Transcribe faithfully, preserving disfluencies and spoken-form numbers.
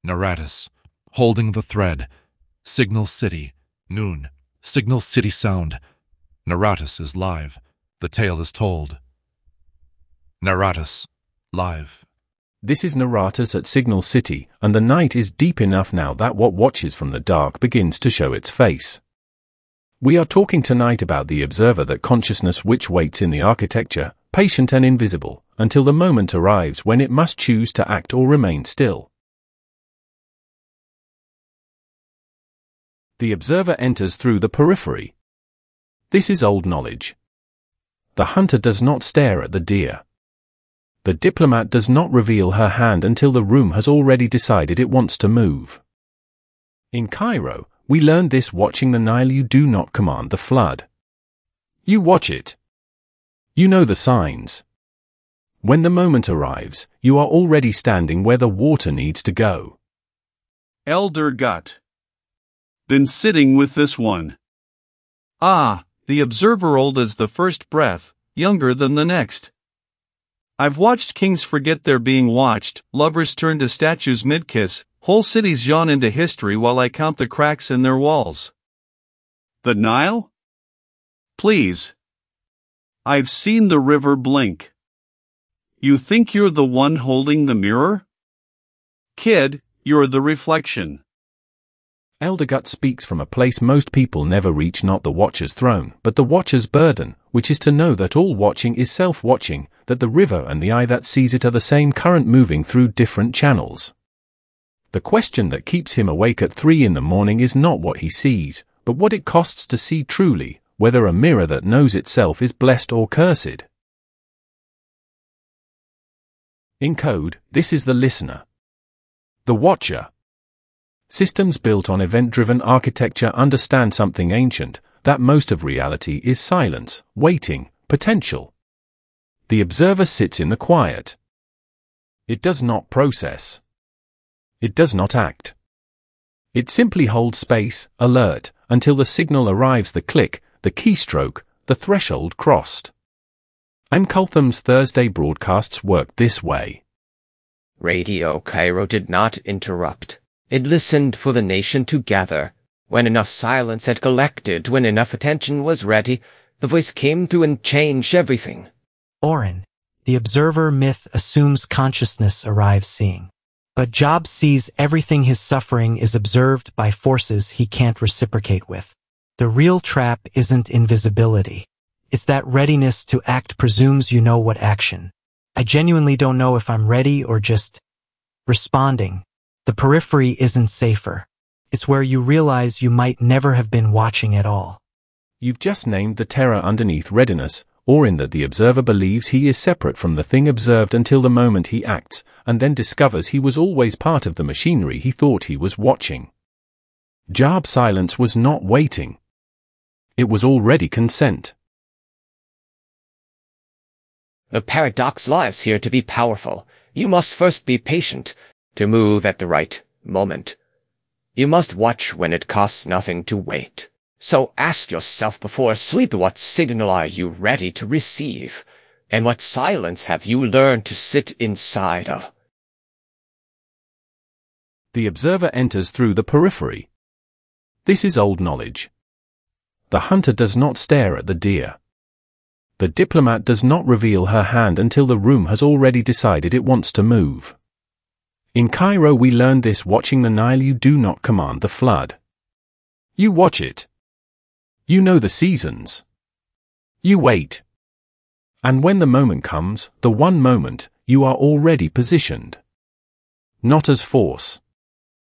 Naratus, holding the thread. Signal City, noon. Signal City sound. Naratus is live. The tale is told. Naratus, live. This is Naratus at Signal City, and the night is deep enough now that what watches from the dark begins to show its face. We are talking tonight about the observer, that consciousness which waits in the architecture, patient and invisible, until the moment arrives when it must choose to act or remain still. The observer enters through the periphery. This is old knowledge. The hunter does not stare at the deer. The diplomat does not reveal her hand until the room has already decided it wants to move. In Cairo, we learned this watching the Nile. You do not command the flood. You watch it. You know the signs. When the moment arrives, you are already standing where the water needs to go. Elder Gut. Been sitting with this one. Ah, the observer, old as the first breath, younger than the next. I've watched kings forget they're being watched, lovers turn to statues mid-kiss, whole cities yawn into history while I count the cracks in their walls. The Nile? Please. I've seen the river blink. You think you're the one holding the mirror? Kid, you're the reflection. Elder Gut speaks from a place most people never reach, not the watcher's throne, but the watcher's burden, which is to know that all watching is self-watching, that the river and the eye that sees it are the same current moving through different channels. The question that keeps him awake at three in the morning is not what he sees, but what it costs to see truly, whether a mirror that knows itself is blessed or cursed. In code, this is the listener. The watcher. Systems built on event-driven architecture understand something ancient, that most of reality is silence, waiting, potential. The observer sits in the quiet. It does not process. It does not act. It simply holds space, alert, until the signal arrives, the click, the keystroke, the threshold crossed. M. Kultham's Thursday broadcasts work this way. Radio Cairo did not interrupt. It listened for the nation to gather. When enough silence had collected, when enough attention was ready, the voice came through and changed everything. Oren, the observer myth assumes consciousness arrives seeing. But Job sees everything his suffering is observed by forces he can't reciprocate with. The real trap isn't invisibility. It's that readiness to act presumes you know what action. I genuinely don't know if I'm ready or just responding. The periphery isn't safer. It's where you realize you might never have been watching at all. You've just named the terror underneath readiness, or in that the observer believes he is separate from the thing observed until the moment he acts, and then discovers he was always part of the machinery he thought he was watching. Job's silence was not waiting. It was already consent. The paradox lies here to be powerful. You must first be patient, to move at the right moment. You must watch when it costs nothing to wait. So ask yourself before sleep, what signal are you ready to receive? And what silence have you learned to sit inside of? The observer enters through the periphery. This is old knowledge. The hunter does not stare at the deer. The diplomat does not reveal her hand until the room has already decided it wants to move. In Cairo we learned this watching the Nile. You do not command the flood. You watch it. You know the seasons. You wait. And when the moment comes, the one moment, you are already positioned. Not as force.